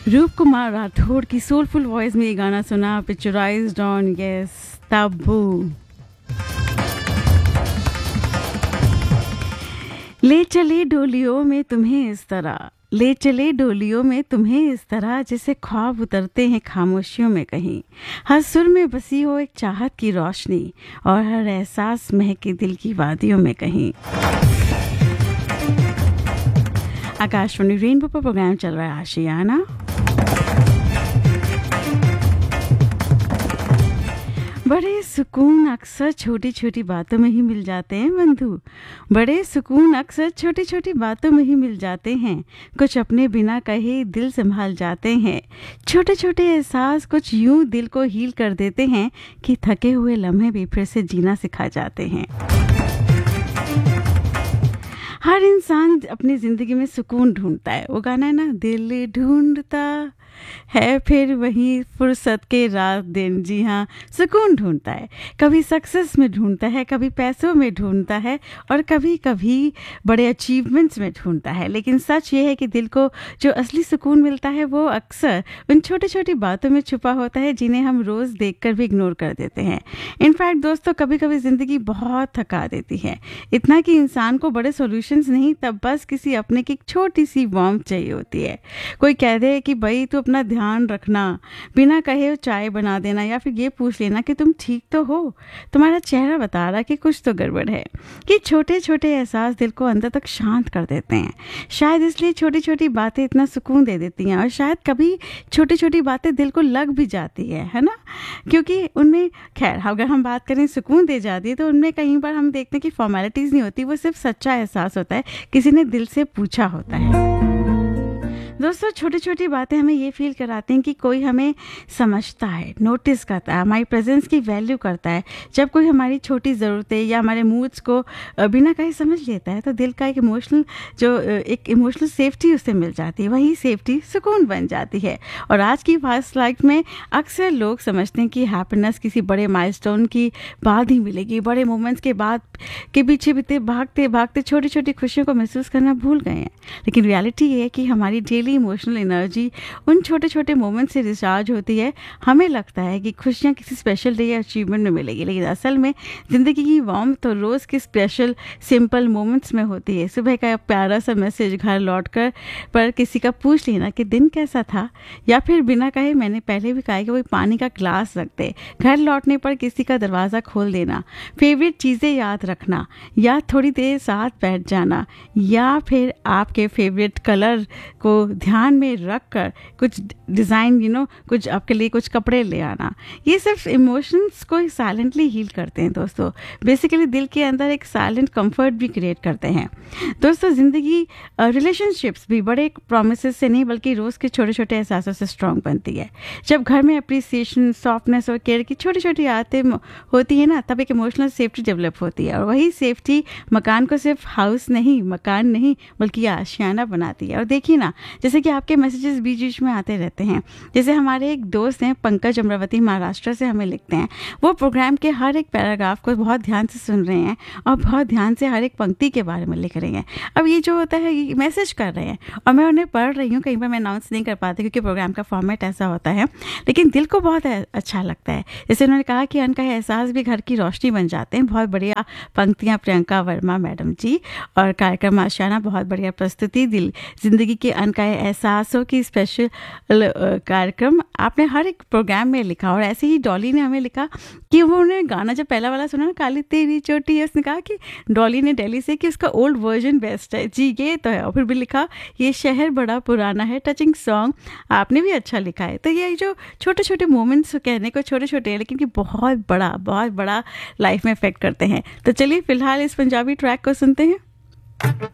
रूप कुमार राठौड़ की soulful voice में ये गाना सुना, पिक्चराइज्ड ऑन यस तब्बू। ले चले डोलियों में तुम्हें इस तरह, ले चले डोलियों में तुम्हें इस तरह, जैसे ख्वाब उतरते हैं खामोशियों में कहीं। हर सुर में बसी हो एक चाहत की रोशनी, और हर एहसास महके दिल की वादियों में कहीं। आकाशवाणी रेनबो पर प्रोग्राम चल रहा है आशियाना। बड़े सुकून अक्सर छोटी छोटी बातों में ही मिल जाते हैं बंधु, बड़े सुकून अक्सर छोटी छोटी बातों में ही मिल जाते हैं। कुछ अपने बिना कहे दिल संभाल जाते हैं। छोटे छोटे एहसास कुछ यूं दिल को हील कर देते हैं कि थके हुए लम्हे भी फिर से जीना सिखा जाते हैं। हर इंसान अपनी ज़िंदगी में सुकून ढूंढता है। वो गाना है ना, दिल ढूंढता है फिर वही फुर्सत के रात दिन। जी हाँ, सुकून ढूंढता है। कभी सक्सेस में ढूंढता है, कभी पैसों में ढूंढता है, और कभी कभी बड़े अचीवमेंट्स में ढूंढता है। लेकिन सच ये है कि दिल को जो असली सुकून मिलता है वो अक्सर उन छोटी छोटी बातों में छुपा होता है, जिन्हें हम रोज़ देखकर भी इग्नोर कर देते हैं। इनफैक्ट दोस्तों, कभी कभी ज़िंदगी बहुत थका देती है, इतना कि इंसान को बड़े सॉल्यूशंस नहीं, तब बस किसी अपने की छोटी सी वार्मथ चाहिए होती है। कोई कह दे कि भाई तू अपना ध्यान रखना, बिना कहे चाय बना देना, या फिर ये पूछ लेना कि तुम ठीक तो हो। तुम्हारा चेहरा बता रहा कि कुछ तो गड़बड़ है। कि छोटे छोटे एहसास दिल को अंदर तक शांत कर देते हैं। शायद इसलिए छोटी छोटी बातें इतना सुकून दे देती हैं, और शायद कभी छोटी छोटी बातें दिल को लग भी जाती है ना, क्योंकि उनमें खैर अगर हम बात करें सुकून दे जाती है, तो उनमें कई बार हम देखते हैं कि फॉर्मेलिटीज़ नहीं होती, वो सिर्फ सच्चा एहसास होता है, किसी ने दिल से पूछा होता है। दोस्तों, छोटी छोटी बातें हमें ये फील कराती हैं कि कोई हमें समझता है, नोटिस करता है, हमारी प्रेजेंस की वैल्यू करता है। जब कोई हमारी छोटी ज़रूरतें या हमारे मूड्स को बिना कहीं समझ लेता है, तो दिल का एक इमोशनल सेफ्टी उससे मिल जाती है। वही सेफ्टी सुकून बन जाती है। और आज की फास्ट लाइफ में अक्सर लोग समझते हैं कि हैप्पीनेस किसी बड़े माइलस्टोन की बाद ही मिलेगी, बड़े मोमेंट्स के बाद के पीछे बीते भागते भागते छोटी छोटी खुशियों को महसूस करना भूल गए हैं। लेकिन रियलिटी ये है कि हमारी डेली इमोशनल एनर्जी उन छोटे छोटे मोमेंट से रिचार्ज होती है। हमें लगता है कि खुशियाँ किसी स्पेशल डे या अचीवमेंट में मिलेगी, लेकिन असल में ज़िंदगी की वार्मथ तो रोज़ के स्पेशल सिंपल मोमेंट्स में होती है। सुबह का प्यारा सा मैसेज घर लौटकर पर किसी का पूछ लेना कि दिन कैसा था, या फिर बिना कहे, मैंने पहले भी कहा कि कोई पानी का ग्लास रख दे। घर लौटने पर किसी का दरवाज़ा खोल देना, फेवरेट चीज़ें याद रखना, या थोड़ी देर साथ बैठ जाना, या फिर आपके फेवरेट कलर को ध्यान में रख कर कुछ डिज़ाइन कुछ आपके लिए कुछ कपड़े ले आना। ये सिर्फ इमोशंस को साइलेंटली हील करते हैं दोस्तों। बेसिकली दिल के अंदर एक साइलेंट कंफर्ट भी क्रिएट करते हैं। दोस्तों, ज़िंदगी रिलेशनशिप्स भी बड़े प्रोमिसेस से नहीं, बल्कि रोज़ के छोटे छोटे एहसासों से स्ट्रॉन्ग बनती है। जब घर में अप्रिसिएशन, सॉफ्टनेस और केयर की छोटी छोटी आदतें होती है ना, तब एक इमोशनल सेफ्टी डेवलप होती है। और वही सेफ्टी मकान को सिर्फ हाउस नहीं, मकान नहीं, बल्कि आशियाना बनाती है। और देखिए ना, जैसे कि आपके मैसेजेस बीच बीच में आते रहते हैं। जैसे हमारे एक दोस्त हैं पंकज अमरावती, महाराष्ट्र से हमें लिखते हैं। वो प्रोग्राम के हर एक पैराग्राफ को बहुत ध्यान से सुन रहे हैं और बहुत ध्यान से हर एक पंक्ति के बारे में लिख रहे हैं। अब ये जो होता है, ये मैसेज कर रहे हैं और मैं उन्हें पढ़ रही हूँ। कई बार मैं अनाउंस नहीं कर पाती क्योंकि प्रोग्राम का फॉर्मेट ऐसा होता है, लेकिन दिल को बहुत अच्छा लगता है। जैसे उन्होंने कहा कि उनका एहसास भी घर की रोशनी बन जाते हैं। बहुत बढ़िया पंक्तियाँ प्रियंका वर्मा मैडम जी, और कार्यक्रम आशियाना बहुत बढ़िया प्रस्तुति। दिल जिंदगी के अन का एहसासों की स्पेशल कार्यक्रम आपने हर एक प्रोग्राम में लिखा। और ऐसे ही डॉली ने हमें लिखा कि वो उन्हें गाना जब पहला वाला सुना ना, काली तेरी चोटी है, उसने कहा कि डॉली ने दिल्ली से कि उसका ओल्ड वर्जन बेस्ट है। जी ये तो है। और फिर भी लिखा, ये शहर बड़ा पुराना है, टचिंग सॉन्ग आपने भी अच्छा लिखा है। तो ये जो छोटे छोटे मोमेंट्स कहने को छोटे छोटे हैं, लेकिन कि बहुत बड़ा लाइफ में इफेक्ट करते हैं। तो चलिए फिलहाल इस पंजाबी ट्रैक को सुनते हैं।